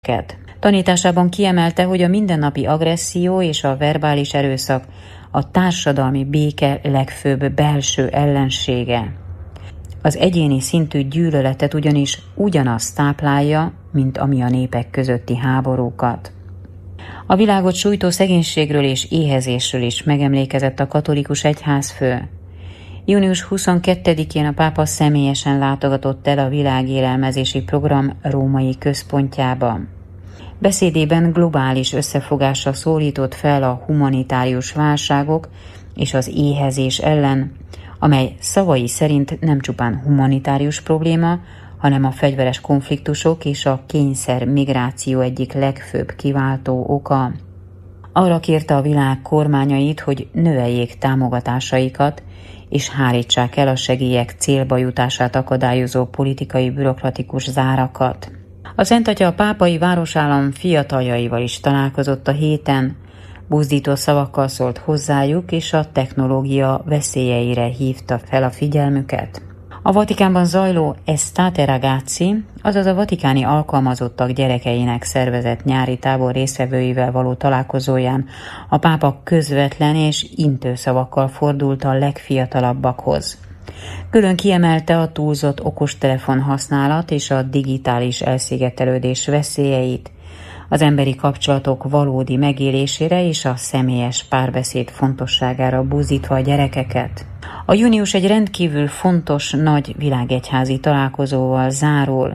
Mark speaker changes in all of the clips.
Speaker 1: Tanításában kiemelte, hogy a mindennapi agresszió és a verbális erőszak a társadalmi béke legfőbb belső ellensége. Az egyéni szintű gyűlöletet ugyanis ugyanazt táplálja, mint ami a népek közötti háborúkat. A világot sújtó szegénységről és éhezésről is megemlékezett a katolikus egyházfő. Június 22-én a pápa személyesen látogatott el a világélelmezési program római központjába. Beszédében globális összefogásra szólított fel a humanitárius válságok és az éhezés ellen, amely szavai szerint nem csupán humanitárius probléma, hanem a fegyveres konfliktusok és a kényszer migráció egyik legfőbb kiváltó oka. Arra kérte a világ kormányait, hogy növeljék támogatásaikat, és hárítsák el a segélyek célba jutását akadályozó politikai bürokratikus zárakat. A Szent Atya a pápai városállam fiataljaival is találkozott a héten, buzdító szavakkal szólt hozzájuk, és a technológia veszélyeire hívta fel a figyelmüket. A Vatikánban zajló Estate Ragazzi, azaz a vatikáni alkalmazottak gyerekeinek szervezett nyári tábor résztvevőivel való találkozóján a pápa közvetlen és intő szavakkal fordult a legfiatalabbakhoz. Külön kiemelte a túlzott okostelefon használat és a digitális elszigetelődés veszélyeit, az emberi kapcsolatok valódi megélésére és a személyes párbeszéd fontosságára buzdítva a gyerekeket. A június egy rendkívül fontos nagy világegyházi találkozóval zárul.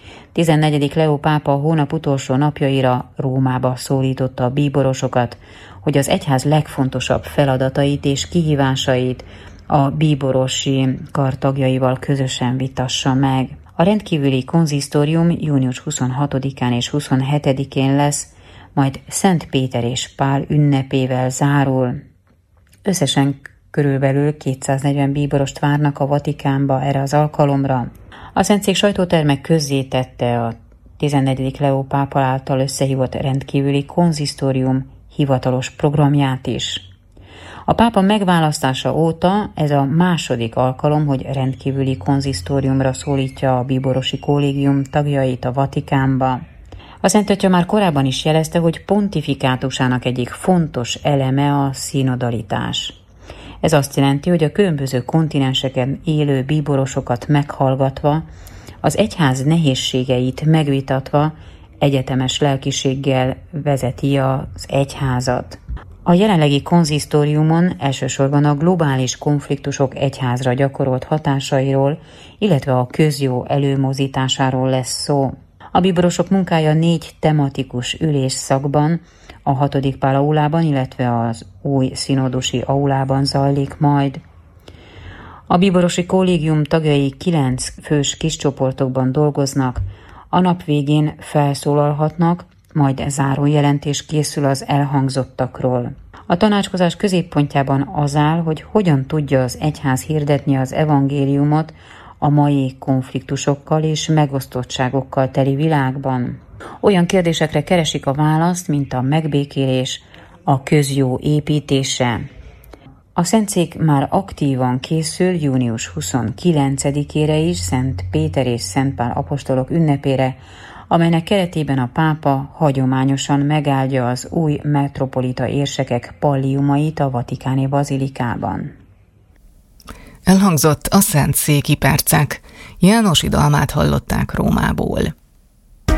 Speaker 1: 14. Leó pápa a hónap utolsó napjaira Rómába szólította a bíborosokat, hogy az egyház legfontosabb feladatait és kihívásait a bíborosi kar tagjaival közösen vitassa meg. A rendkívüli konzisztórium június 26-án és 27-én lesz, majd Szent Péter és Pál ünnepével zárul. Összesen körülbelül 240 bíborost várnak a Vatikánba erre az alkalomra. A Szentszék sajtóterme közzétette a 14. Leó pápa által összehívott rendkívüli konzisztórium hivatalos programját is. A pápa megválasztása óta ez a második alkalom, hogy rendkívüli konzisztóriumra szólítja a bíborosi kollégium tagjait a Vatikánba. A Szent Atya már korábban is jelezte, hogy pontifikátusának egyik fontos eleme a szinodalitás. Ez azt jelenti, hogy a különböző kontinenseken élő bíborosokat meghallgatva, az egyház nehézségeit megvitatva egyetemes lelkiséggel vezeti az egyházat. A jelenlegi konzisztóriumon elsősorban a globális konfliktusok egyházra gyakorolt hatásairól, illetve a közjó előmozdításáról lesz szó. A bíborosok munkája 4 tematikus ülésszakban, a 6. Pál aulában, illetve az új szinodusi aulában zajlik majd. A bíborosi kollégium tagjai 9 fős kiscsoportokban dolgoznak, a nap végén felszólalhatnak, majd zárójelentés készül az elhangzottakról. A tanácskozás középpontjában az áll, hogy hogyan tudja az egyház hirdetni az evangéliumot a mai konfliktusokkal és megosztottságokkal teli világban. Olyan kérdésekre keresik a választ, mint a megbékélés, a közjó építése. A Szentszék már aktívan készül június 29-ére is, Szent Péter és Szent Pál apostolok ünnepére, amelynek keretében a pápa hagyományosan megáldja az új metropolita érsekek palliumait a vatikáni bazilikában.
Speaker 2: Elhangzott a Szentszéki percek. János Idalmát hallották Rómából.